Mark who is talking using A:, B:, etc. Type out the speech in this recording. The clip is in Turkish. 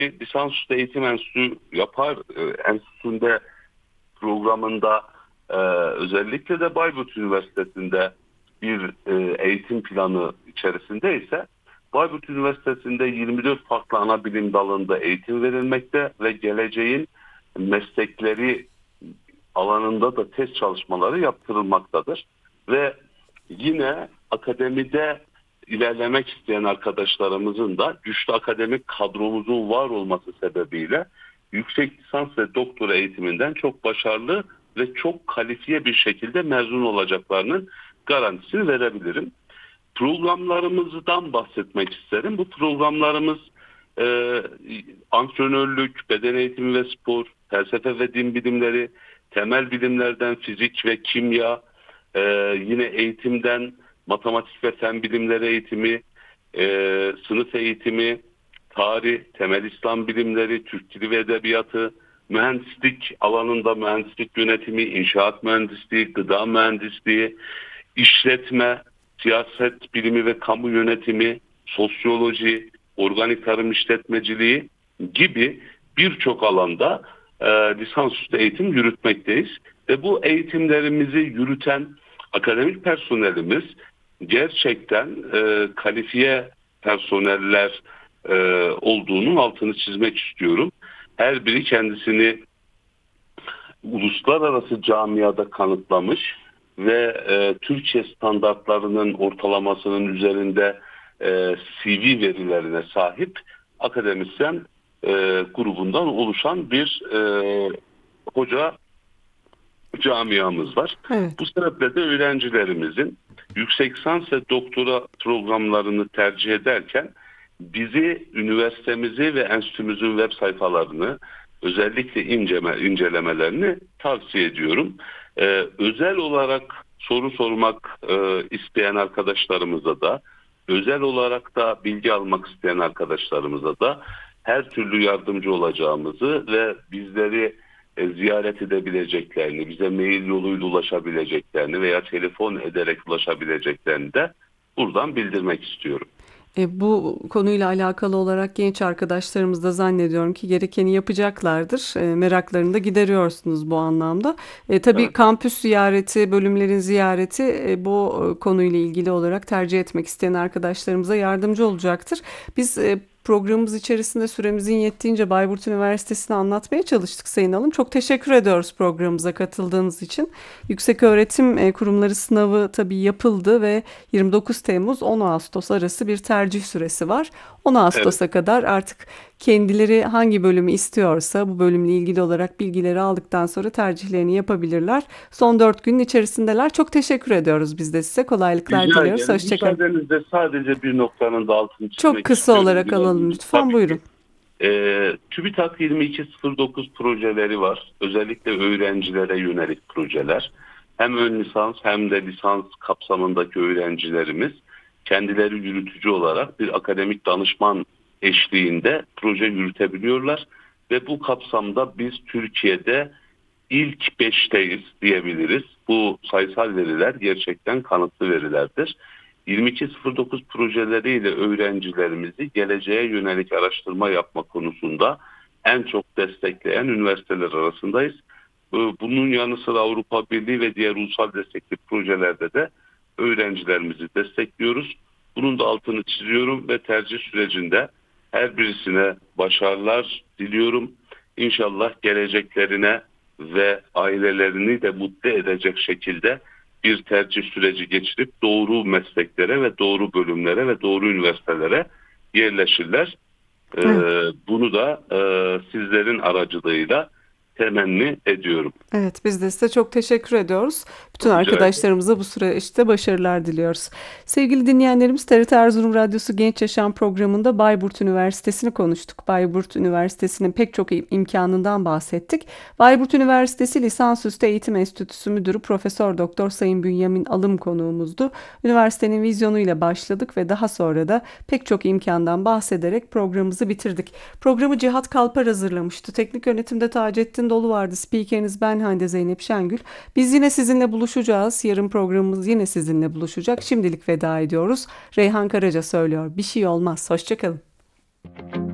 A: lisansüstü eğitim enstitüsü yapar. Enstitüsünde programında özellikle de Bayburt Üniversitesi'nde bir eğitim planı içerisinde ise Bayburt Üniversitesi'nde 24 farklı ana bilim dalında eğitim verilmekte ve geleceğin meslekleri alanında da test çalışmaları yaptırılmaktadır. Ve yine akademide ilerlemek isteyen arkadaşlarımızın da güçlü akademik kadromuzun var olması sebebiyle yüksek lisans ve doktora eğitiminden çok başarılı ve çok kalifiye bir şekilde mezun olacaklarının garantisini verebilirim. Programlarımızdan bahsetmek isterim. Bu programlarımız antrenörlük, beden eğitimi ve spor, felsefe ve din bilimleri, temel bilimlerden fizik ve kimya, yine eğitimden matematik ve fen bilimleri eğitimi, sınıf eğitimi, tarih, temel İslam bilimleri, Türk dili ve edebiyatı, mühendislik alanında mühendislik yönetimi, inşaat mühendisliği, gıda mühendisliği, işletme, siyaset bilimi ve kamu yönetimi, sosyoloji, organik tarım işletmeciliği gibi birçok alanda lisansüstü eğitim yürütmekteyiz. Ve bu eğitimlerimizi yürüten akademik personelimiz gerçekten kalifiye personeller olduğunun altını çizmek istiyorum. Her biri kendisini uluslararası camiada kanıtlamış ve Türkiye standartlarının ortalamasının üzerinde CV verilerine sahip akademisyen grubundan oluşan bir hoca camiamız var.
B: Evet.
A: Bu sebeple de öğrencilerimizin yüksek lisans ve doktora programlarını tercih ederken bizi, üniversitemizi ve enstitümüzün web sayfalarını özellikle incelemelerini tavsiye ediyorum. Özel olarak soru sormak isteyen arkadaşlarımıza da, özel olarak da bilgi almak isteyen arkadaşlarımıza da her türlü yardımcı olacağımızı ve bizleri ziyaret edebileceklerini, bize mail yoluyla ulaşabileceklerini veya telefon ederek ulaşabileceklerini de buradan bildirmek istiyorum.
B: Bu konuyla alakalı olarak genç arkadaşlarımız da zannediyorum ki gerekeni yapacaklardır. Meraklarını da gideriyorsunuz bu anlamda. Tabii
A: Evet.
B: kampüs ziyareti, bölümlerin ziyareti bu konuyla ilgili olarak tercih etmek isteyen arkadaşlarımıza yardımcı olacaktır. Biz programımız içerisinde süremizin yettiğince Bayburt Üniversitesi'ni anlatmaya çalıştık Sayın Alım. Çok teşekkür ediyoruz programımıza katıldığınız için. Yükseköğretim Kurumları sınavı tabii yapıldı ve 29 Temmuz 10 Ağustos arası bir tercih süresi var. 10
A: Evet.
B: Ağustos'a kadar artık kendileri hangi bölümü istiyorsa bu bölümle ilgili olarak bilgileri aldıktan sonra tercihlerini yapabilirler. Son 4 günün içerisindeler. Çok teşekkür ediyoruz biz de size. Kolaylıklar
A: Rica
B: diliyoruz.
A: ederim.
B: Hoşçakalın.
A: Müsaadenizle sadece bir noktanın da altını
B: Çok
A: çizmek
B: kısa
A: istiyorum.
B: olarak
A: Biraz
B: alalım
A: önce.
B: lütfen.
A: Tabii ki.
B: Buyurun.
A: TÜBİTAK 2209 projeleri var. Özellikle öğrencilere yönelik projeler. Hem ön lisans hem de lisans kapsamındaki öğrencilerimiz kendileri yürütücü olarak bir akademik danışman eşliğinde proje yürütebiliyorlar. Ve bu kapsamda biz Türkiye'de ilk beşteyiz diyebiliriz. Bu sayısal veriler gerçekten kanıtlı verilerdir. 2209 projeleriyle öğrencilerimizi geleceğe yönelik araştırma yapma konusunda en çok destekleyen üniversiteler arasındayız. Bunun yanı sıra Avrupa Birliği ve diğer ulusal destekli projelerde de öğrencilerimizi destekliyoruz. Bunun da altını çiziyorum ve tercih sürecinde her birisine başarılar diliyorum. İnşallah geleceklerine ve ailelerini de mutlu edecek şekilde bir tercih süreci geçirip doğru mesleklere ve doğru bölümlere ve doğru üniversitelere yerleşirler.
B: Evet.
A: Bunu da sizlerin aracılığıyla temenni ediyorum.
B: Evet, biz de size çok teşekkür ediyoruz. Bütün
A: Rica ederim.
B: arkadaşlarımıza bu süreçte başarılar diliyoruz. Sevgili dinleyenlerimiz, TRT Erzurum Radyosu Genç Yaşam programında Bayburt Üniversitesi'ni konuştuk. Bayburt Üniversitesi'nin pek çok imkanından bahsettik. Bayburt Üniversitesi Lisansüstü Eğitim Enstitüsü Müdürü Profesör Doktor Sayın Bünyamin Alım konuğumuzdu. Üniversitenin vizyonuyla başladık ve daha sonra da pek çok imkandan bahsederek programımızı bitirdik. Programı Cihat Kalpar hazırlamıştı. Teknik yönetimde Taceddin Dolu vardı. Spikeriniz ben Hande Zeynep Şengül. Biz yine sizinle buluşacağız. Yarın programımız yine sizinle buluşacak. Şimdilik veda ediyoruz. Reyhan Karaca söylüyor. Bir şey olmaz. Hoşça kalın.